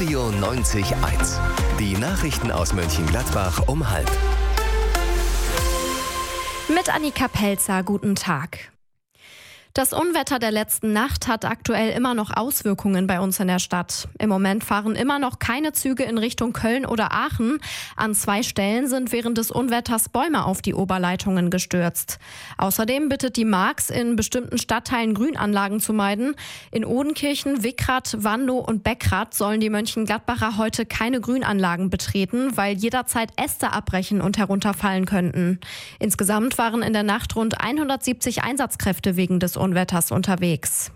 Radio 90.1. Die Nachrichten aus Mönchengladbach um 12:30. Mit Annika Pelzer, guten Tag. Das Unwetter der letzten Nacht hat aktuell immer noch Auswirkungen bei uns in der Stadt. Im Moment fahren immer noch keine Züge in Richtung Köln oder Aachen. An 2 Stellen sind während des Unwetters Bäume auf die Oberleitungen gestürzt. Außerdem bittet die Marx, in bestimmten Stadtteilen Grünanlagen zu meiden. In Odenkirchen, Wickrath, Wandow und Beckrath sollen die Mönchengladbacher heute keine Grünanlagen betreten, weil jederzeit Äste abbrechen und herunterfallen könnten. Insgesamt waren in der Nacht rund 170 Einsatzkräfte wegen des Unwetters unterwegs.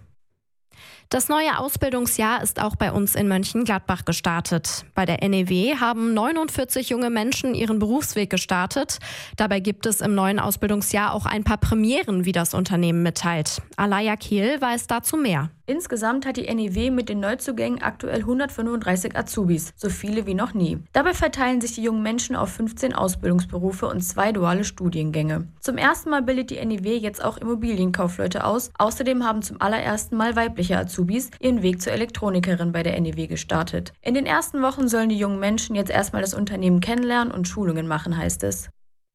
Das neue Ausbildungsjahr ist auch bei uns in Mönchengladbach gestartet. Bei der NEW haben 49 junge Menschen ihren Berufsweg gestartet. Dabei gibt es im neuen Ausbildungsjahr auch ein paar Premieren, wie das Unternehmen mitteilt. Alaya Kehl weiß dazu mehr. Insgesamt hat die NEW mit den Neuzugängen aktuell 135 Azubis, so viele wie noch nie. Dabei verteilen sich die jungen Menschen auf 15 Ausbildungsberufe und 2 duale Studiengänge. Zum ersten Mal bildet die NEW jetzt auch Immobilienkaufleute aus. Außerdem haben zum allerersten Mal weibliche Azubis ihren Weg zur Elektronikerin bei der NEW gestartet. In den ersten Wochen sollen die jungen Menschen jetzt erstmal das Unternehmen kennenlernen und Schulungen machen, heißt es.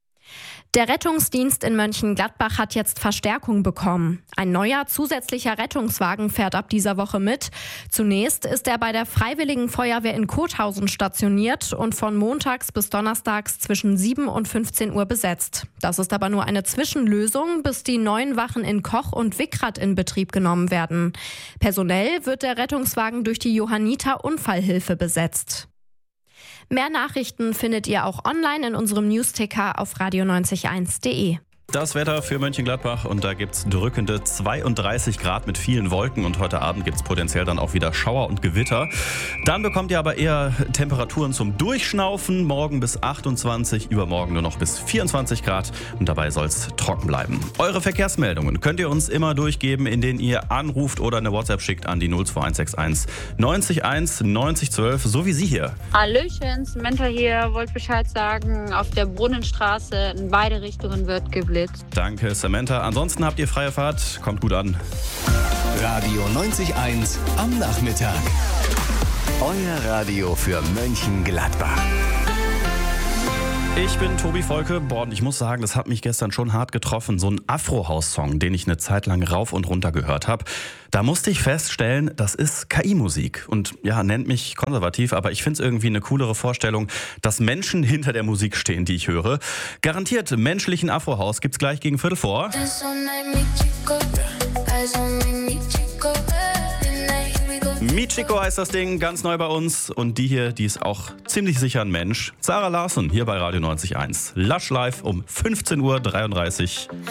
Der Rettungsdienst in Mönchengladbach hat jetzt Verstärkung bekommen. Ein neuer zusätzlicher Rettungswagen fährt ab dieser Woche mit. Zunächst ist er bei der Freiwilligen Feuerwehr in Kothausen stationiert und von montags bis donnerstags zwischen 7 und 15 Uhr besetzt. Das ist aber nur eine Zwischenlösung, bis die neuen Wachen in Koch und Wickrath in Betrieb genommen werden. Personell wird der Rettungswagen durch die Johanniter Unfallhilfe besetzt. Mehr Nachrichten findet ihr auch online in unserem Newsticker auf radio901.de. Das Wetter für Mönchengladbach und da gibt's drückende 32 Grad mit vielen Wolken und heute Abend gibt's potenziell dann auch wieder Schauer und Gewitter. Dann bekommt ihr aber eher Temperaturen zum Durchschnaufen, morgen bis 28, übermorgen nur noch bis 24 Grad und dabei soll's trocken bleiben. Eure Verkehrsmeldungen könnt ihr uns immer durchgeben, indem ihr anruft oder eine WhatsApp schickt an die 02161 901 9012, so wie Sie hier. Hallöchen, Samantha hier, wollte Bescheid sagen, auf der Brunnenstraße in beide Richtungen wird geblitzt. Danke, Samantha. Ansonsten habt ihr freie Fahrt. Kommt gut an. Radio 90.1 am Nachmittag. Euer Radio für Mönchengladbach. Ich bin Tobi Volke. Und ich muss sagen, das hat mich gestern schon hart getroffen. So ein Afro-House-Song, den ich eine Zeit lang rauf und runter gehört habe. Da musste ich feststellen, das ist KI-Musik. Und ja, nennt mich konservativ, aber ich finde es irgendwie eine coolere Vorstellung, dass Menschen hinter der Musik stehen, die ich höre. Garantiert menschlichen Afro-House gibt's gleich gegen 3:15. Michiko heißt das Ding, ganz neu bei uns. Und die hier, die ist auch ziemlich sicher ein Mensch. Zara Larsson hier bei Radio 90.1. Lush Live um 15:33 Uhr.